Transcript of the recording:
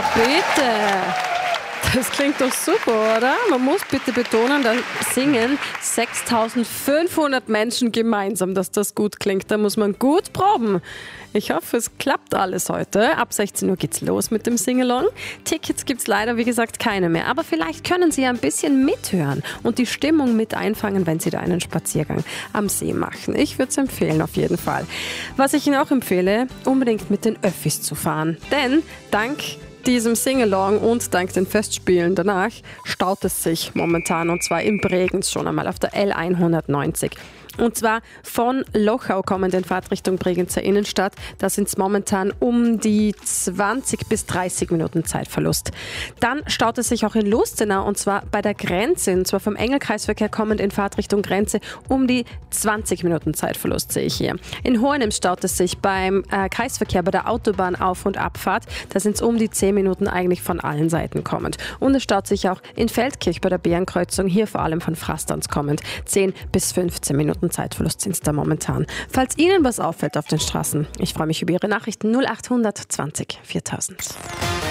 bitte. Das klingt doch super, oder? Man muss bitte betonen, da singen 6.500 Menschen gemeinsam, dass das gut klingt. Da muss man gut proben. Ich hoffe, es klappt alles heute. Ab 16 Uhr geht's los mit dem Singalong. Tickets gibt's leider, wie gesagt, keine mehr. Aber vielleicht können Sie ja ein bisschen mithören und die Stimmung mit einfangen, wenn Sie da einen Spaziergang am See machen. Ich würde es empfehlen, auf jeden Fall. Was ich Ihnen auch empfehle, unbedingt mit den Öffis zu fahren. Denn dank diesem Singalong und dank den Festspielen danach staut es sich momentan, und zwar in Bregenz schon einmal auf der L190. Und zwar von Lochau kommend in Fahrtrichtung Bregenzer Innenstadt. Da sind es momentan um die 20 bis 30 Minuten Zeitverlust. Dann staut es sich auch in Lustenau, und zwar bei der Grenze, und zwar vom Engelkreisverkehr kommend in Fahrtrichtung Grenze um die 20 Minuten Zeitverlust sehe ich hier. In Hohenems staut es sich beim Kreisverkehr bei der Autobahn Auf- und Abfahrt. Da sind es um die 10 Minuten eigentlich von allen Seiten kommend. Und es staut sich auch in Feldkirch bei der Bärenkreuzung, hier vor allem von Frastanz kommend. 10 bis 15 Minuten Zeitverlust sind es da momentan. Falls Ihnen was auffällt auf den Straßen, ich freue mich über Ihre Nachrichten 0800 20 4000.